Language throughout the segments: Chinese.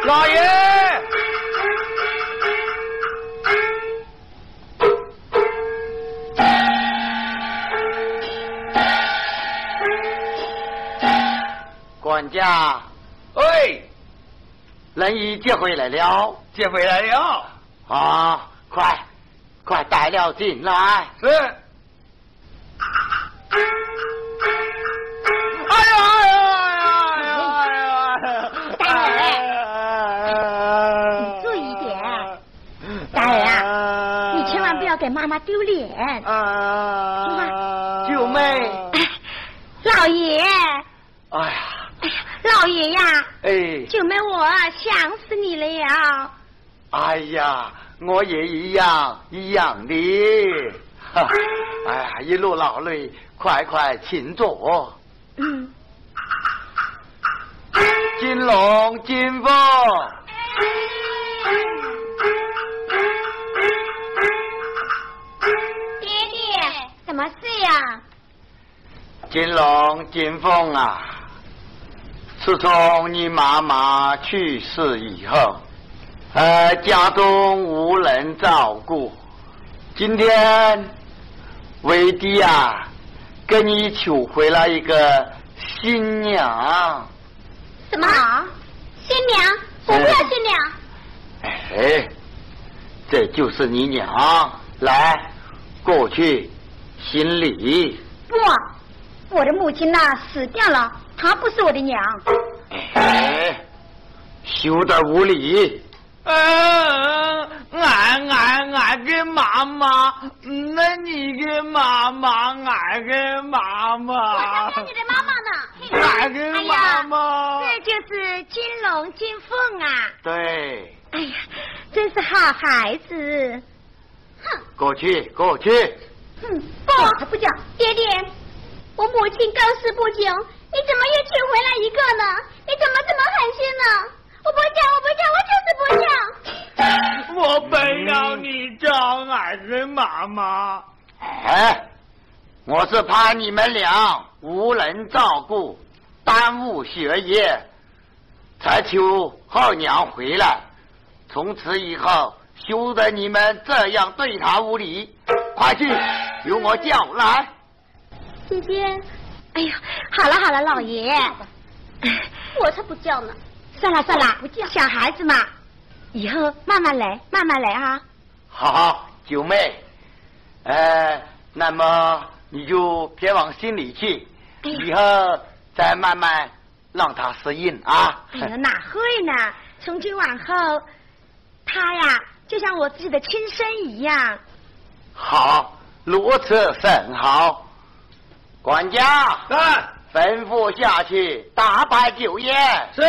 老爷。 管家， 喂， 人已接回来了。 接回来了。 啊，快带了进来。 是。哎呀！ 你注意点，大儿啊，你千万不要给妈妈丢脸。 九妹， 老爷。 哎呀， 老爷呀， 九妹我想死你了呀。 哎呀，我也一样的。哎呀，一路劳累，快请坐。金龙金凤。 爹爹，什么事呀？ 金龙金凤啊，自从你妈妈去世以后，家中无人照顾。今天为弟啊，给你求回了一个新娘。 什么？新娘？我不要新娘。 这就是你娘，来，过去行礼。 不，我的母亲死掉了，她不是我的娘。 休得无礼。 俺给妈妈，那你给妈妈，俺给妈妈。 我才是你的妈妈呢。 俺给妈妈。 这就是金龙金凤啊。 对。 哎呀，真是好孩子。 哼，过去。 不，不叫爹爹。我母亲告辞不久，你怎么又娶回来一个呢？你怎么这么狠心呢？我不叫，我就是不叫。 我本要你叫俺给妈妈。 我是怕你们俩无人照顾，耽误学业，才求后娘回来。从此以后，休得你们这样对她无礼。快去，由我叫来。 姐姐，哎呀，好了，老爷，我才不叫呢。算了，不叫，小孩子嘛，以后慢慢来啊。 好，九妹，那么你就别往心里去，以后再慢慢让他适应啊。 哎呀，哪会呢？从今往后，他呀就像我自己的亲生一样。 好，如此甚好。管家，吩咐下去打摆酒宴。 是。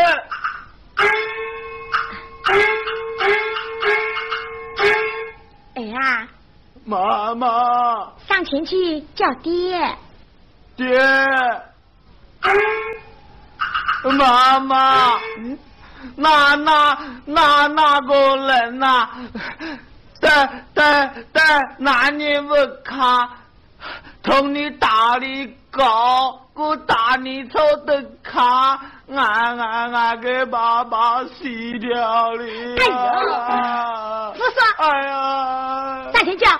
儿啊， 妈妈， 上前去叫爹。 爹，妈妈，那个人呐，在哪里不看？同你打你高，我打你丑的卡，俺给爸爸洗掉了。 哎呦，不说。 哎呀， 上前叫。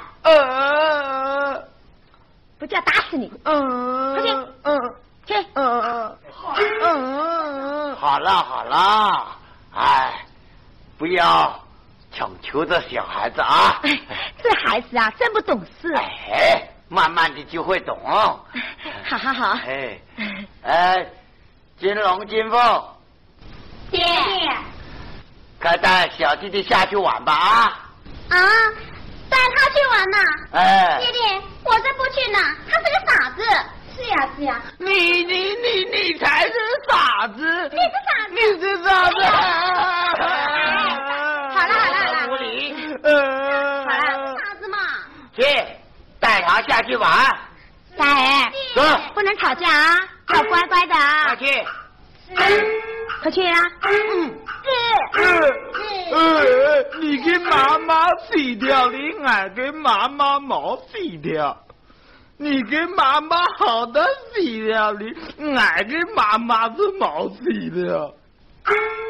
不叫打死你。快去。去。 好了，不要强求这小孩子啊。 这孩子啊，真不懂事。 慢慢的就会懂。 好。 金龙金凤， 爹， 快带小弟弟下去玩吧啊！ 带他去玩呐？爹爹，我才不去呢，他是个傻子。是呀。 你才是傻子。 你是傻子。好了。 无理。 好了，傻子嘛。 去。带他下去玩。 大儿，不能吵架啊，要乖乖的啊。 快去。 快去啊。 你给妈妈洗掉的，俺给妈妈没洗掉。你给妈妈好的洗掉的，俺给妈妈是没洗掉。